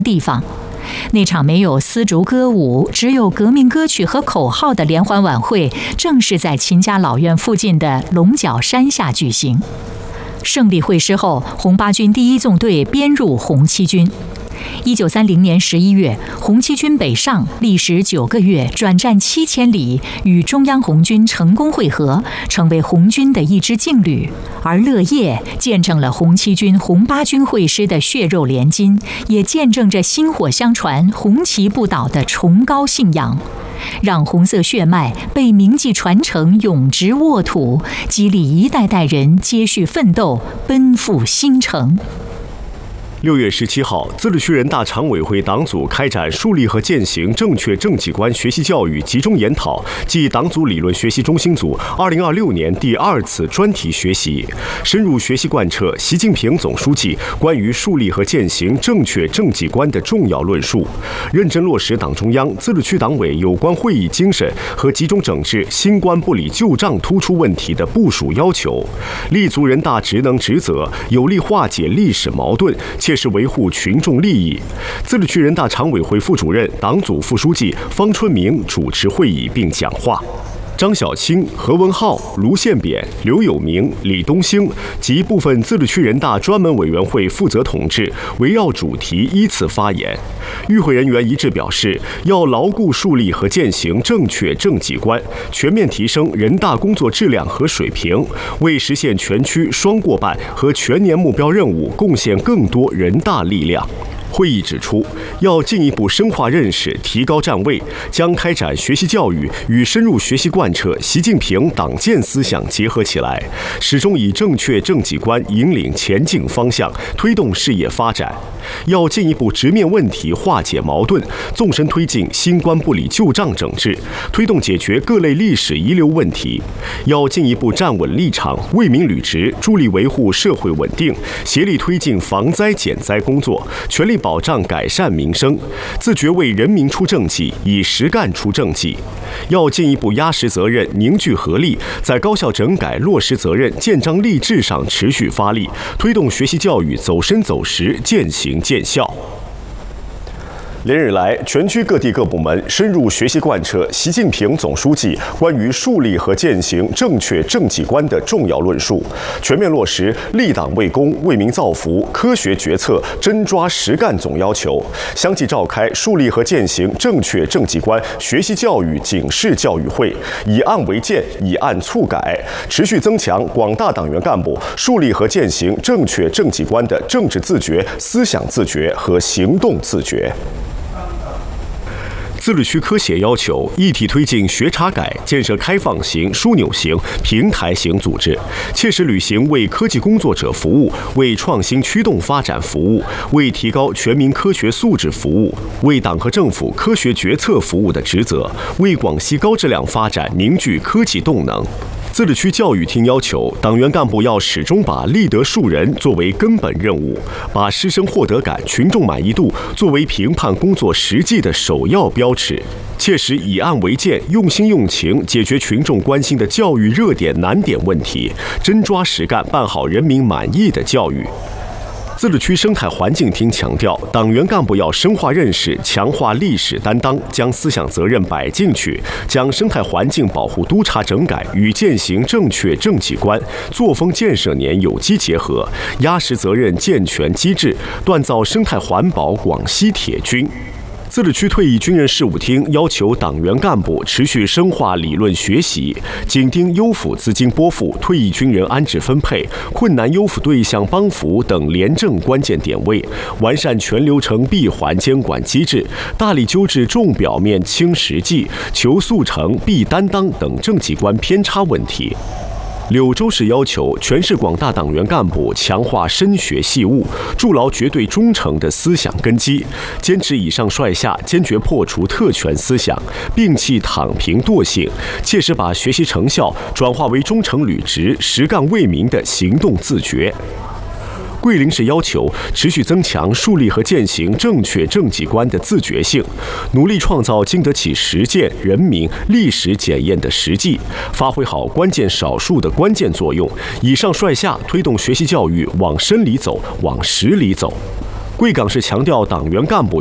地方。那场没有丝竹歌舞，只有革命歌曲和口号的联欢晚会，正是在秦家老院附近的龙角山下举行。胜利会师后，红八军第一纵队编入红七军。1930年11月，红七军北上，历时9个月，转战7000里，与中央红军成功会合，成为红军的一支劲旅。而乐业见证了红七军、红八军会师的血肉连金，也见证着薪火相传、红旗不倒的崇高信仰。让红色血脉被铭记传承，永植沃土，激励一代代人接续奋斗，奔赴新城。 6月17号，自治区人大常委会党组开展树立和践行正确政绩观学习教育集中研讨暨党组理论学习中心组2026年第2次专题学习，深入学习贯彻习近平总书记关于树立和践行正确政绩观的重要论述，认真落实党中央、自治区党委有关会议精神和集中整治新冠不理旧账突出问题的部署要求，立足人大职能职责，有力化解历史矛盾，切实维护群众利益。自治区人大常委会副主任、党组副书记方春明主持会议并讲话。张晓清、何文浩、卢宪扁、刘有明、李东兴及部分自治区人大专门委员会负责同志围绕主题依次发言。与会人员一致表示，要牢固树立和践行正确政绩观，全面提升人大工作质量和水平，为实现全区双过半和全年目标任务贡献更多人大力量。会议指出，要进一步深化认识，提高站位，将开展学习教育与深入学习贯彻习近平党建思想结合起来，始终以正确政绩观引领前进方向，推动事业发展。要进一步直面问题，化解矛盾，纵深推进新冠不理旧账整治，推动解决各类历史遗留问题。要进一步站稳立场，为民履职，助力维护社会稳定，协力推进防灾减灾工作，全力保障改善民生，自觉为人民出政绩，以实干出政绩。要进一步压实责任，凝聚合力，在高校整改、落实责任、建章立制上持续发力，推动学习教育走深走实、渐行渐效。连日来，全区各地各部门深入学习贯彻习近平总书记关于树立和践行正确政绩观的重要论述，全面落实立党为公、为民造福、科学决策、真抓实干总要求，相继召开树立和践行正确政绩观学习教育警示教育会，以案为鉴，以案促改，持续增强广大党员干部树立和践行正确政绩观的政治自觉、思想自觉和行动自觉。自治区科协要求一体推进学查改，建设开放型、枢纽型、平台型组织，切实履行为科技工作者服务、为创新驱动发展服务、为提高全民科学素质服务、为党和政府科学决策服务的职责，为广西高质量发展凝聚科技动能。自治区教育厅要求党员干部要始终把立德树人作为根本任务，把师生获得感、群众满意度作为评判工作实际的首要标尺，切实以案为鉴，用心用情解决群众关心的教育热点难点问题，真抓实干办好人民满意的教育。自治区生态环境厅强调，党员干部要深化认识，强化历史担当，将思想责任摆进去，将生态环境保护督查整改与践行正确政绩观、作风建设年有机结合，压实责任健全机制，锻造生态环保广西铁军。自治区退役军人事务厅要求党员干部持续深化理论学习，紧盯优抚资金拨付、退役军人安置分配、困难优抚对象帮扶等廉政关键点位，完善全流程闭环监管机制，大力纠治重表面轻实际、求速成避担当等政绩观偏差问题。柳州市要求全市广大党员干部强化深学细务，筑牢绝对忠诚的思想根基，坚持以上率下，坚决破除特权思想，摒弃躺平惰性，切实把学习成效转化为忠诚履职、实干为民的行动自觉。桂林市要求持续增强树立和践行正确政绩观的自觉性，努力创造经得起实践、人民、历史检验的实际，发挥好关键少数的关键作用，以上率下推动学习教育往深里走、往实里走。 贵港市强调党员干部